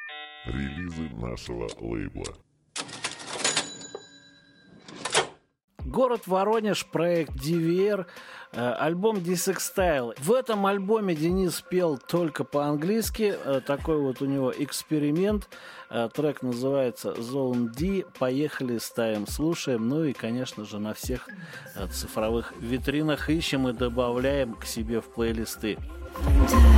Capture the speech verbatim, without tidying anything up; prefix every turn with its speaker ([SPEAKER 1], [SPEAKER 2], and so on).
[SPEAKER 1] Релизы нашего лейбла.
[SPEAKER 2] Город Воронеж, проект ди ви эр, э, альбом Dissextile. В этом альбоме Денис пел только по-английски, э, такой вот у него эксперимент. Э, трек называется Zone D. Поехали, ставим, слушаем. Ну и, конечно же, на всех э, цифровых витринах ищем и добавляем к себе в плейлисты.